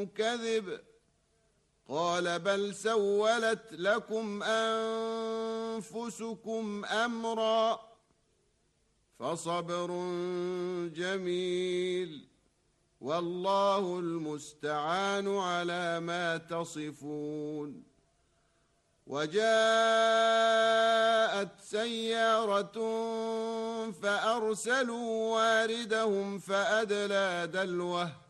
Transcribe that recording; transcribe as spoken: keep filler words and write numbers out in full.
كذب قال بل سولت لكم أنفسكم أمرا فصبر جميل والله المستعان على ما تصفون. وجاءت سيارة فأرسلوا واردهم فأدلى دلوه